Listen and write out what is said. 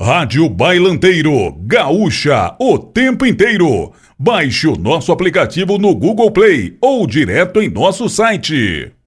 Rádio Bailanteiro, gaúcha, o tempo inteiro. Baixe o nosso aplicativo no Google Play ou direto em nosso site.